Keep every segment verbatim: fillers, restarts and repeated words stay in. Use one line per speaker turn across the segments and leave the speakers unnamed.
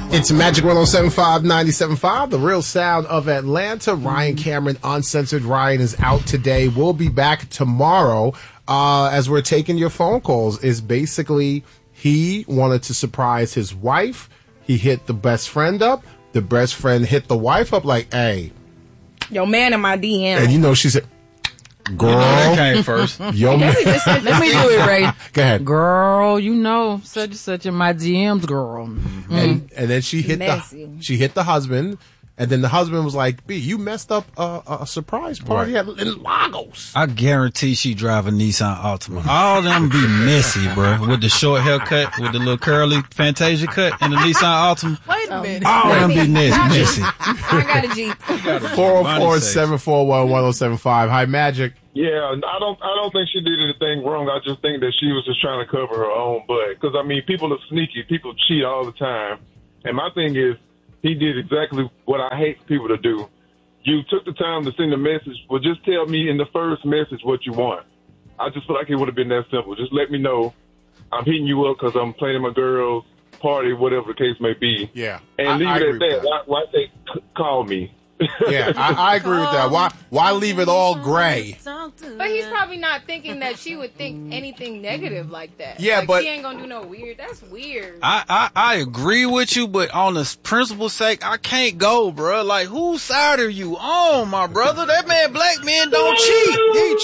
It's Magic one oh seven point five, ninety-seven point five, the real sound of Atlanta. Ryan Cameron, Uncensored Ryan, is out today. We'll be back tomorrow uh, as we're taking your phone calls. Is basically he wanted to surprise his wife. He hit the best friend up. The best friend hit the wife up like, hey.
Yo, man in my D M.
And you know, she said, girl.
That came first.
Yo, man.
Let me do it, Ray.
Go ahead.
Girl, you know, such and such in my D Ms, girl. Mm-hmm.
And, and then she hit
Messy.
the she hit the husband, and then the husband was like, "B, you messed up a, a surprise party
Right.
at, in Lagos."
I guarantee she drive a Nissan Altima. All of them be messy, bro. With the short haircut, with the little curly Fantasia cut, and the Nissan Altima.
Wait a minute.
All of them be messy.
I got a Jeep.
Four zero four seven four one one zero seven five. Hi, Magic.
Yeah, I don't. I don't think she did anything wrong. I just think that she was just trying to cover her own butt. Because I mean, people are sneaky. People cheat all the time. And my thing is, he did exactly what I hate for people to do. You took the time to send a message. Well, just tell me in the first message what you want. I just feel like it would have been that simple. Just let me know I'm hitting you up because I'm playing my girl's party, whatever the case may be.
Yeah,
and
I-
leave
I
it
agree
at
with
that.
that.
Why, why say c- call me?
Yeah, I, I agree with that. Why why leave it all gray?
But he's probably not thinking that she would think anything negative like that.
Yeah,
like,
but-
she ain't gonna do no weird. That's weird.
I, I, I agree with you, but on the principle sake, I can't go, bro. Like, whose side are you on, my brother? That man, black men don't cheat.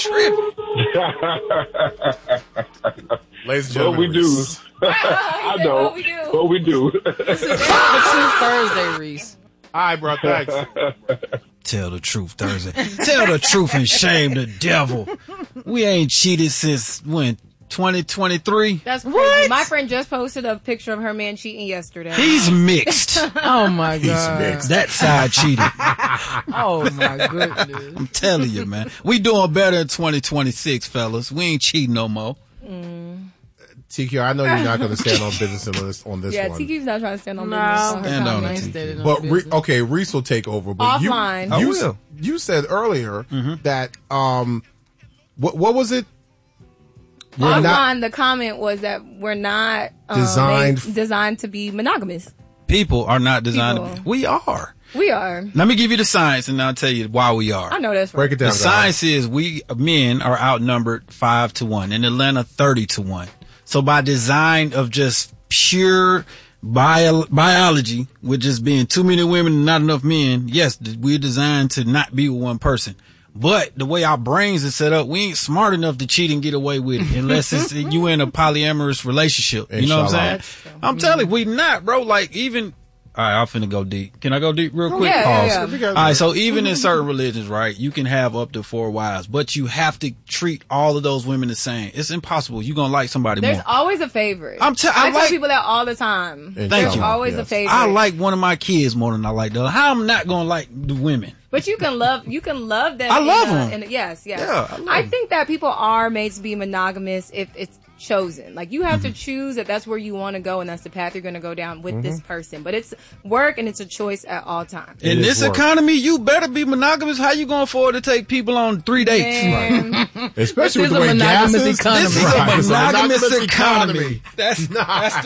He tripping.
Ladies and
What
gentlemen,
we do. I know.
What we do.
What we do.
This is the Truth Thursday, Reese.
All right, bro. Thanks.
Tell the truth, Thursday. Tell the truth and shame the devil. We ain't cheated since, when, twenty twenty-three?
That's crazy.
What?
My friend just posted a picture of her man cheating yesterday.
He's mixed.
Oh, my
He's
God.
mixed.
That side cheated.
Oh, my goodness.
I'm telling you, man. We doing better in twenty twenty-six, fellas. We ain't cheating no more.
T Q, I know you're not going to stand on business on this, on this
yeah,
one.
T Q's not trying to stand on
No.
business on her
Stand on
comment.
it, T Q.
Standing on
But Re-
business.
okay, Reese will take over. But
Offline.
you,
I
you,
will.
you said earlier that um, what what was it? We're
Offline,
not.
the comment was that we're not um,
Designed-
made- designed to be monogamous.
People are not designed to
People.
be. We are.
We are.
Let me give you the science and I'll tell you why we are.
I know that's right.
Break it down.
The
guys.
science is we men are outnumbered five to one. In Atlanta, thirty to one. So by design of just pure bio- biology, with just being too many women and not enough men, yes, th- we're designed to not be with one person. But the way our brains are set up, we ain't smart enough to cheat and get away with it unless it's you in a polyamorous relationship. You know what
Inshallah.
I'm saying? I'm telling you, we not, bro. Like even. All right, I'm finna go deep. Can I go deep real quick?
Yeah,
Pause.
yeah,
yeah.
All right, so even in certain religions, right, you can have up to four wives, but you have to treat all of those women the same. It's impossible. You're gonna like somebody
There's
more.
always a favorite.
I'm te- I
I tell
like-
people that all the time.
Thank
There's
you.
always a
Yes.
favorite.
I like one of my kids more than I like the other. How I'm not gonna like the women?
But you can love, you can love them.
I love
in a-
them.
in a- yes, yes.
Yeah, I love
I
them.
think that people are made to be monogamous if it's chosen. Like you have
Mm-hmm.
to choose that that's where you want to go and that's the path you're going to go down with this
Mm-hmm.
person. But it's work and it's a choice at all times.
In
It
this
is work.
economy, you better be monogamous. How you gonna afford to take people on three dates?
And
Especially with
This
the
is
way
a
gas
monogamous
is.
economy.
This is
Right.
a
It's
monogamous economy. That's
Nah.
that's